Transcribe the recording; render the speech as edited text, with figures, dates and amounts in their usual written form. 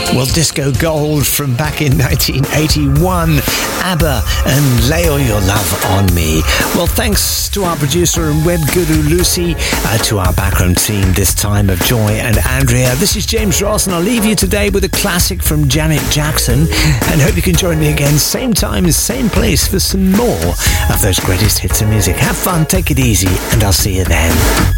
Well, Disco Gold from back in 1981, ABBA and Lay All Your Love on Me. Well, thanks to our producer and web guru Lucy, to our background team this time of Joy and Andrea. This is James Ross, and I'll leave you today with a classic from Janet Jackson, and hope you can join me again same time, same place for some more of those greatest hits of music. Have fun, take it easy, and I'll see you then.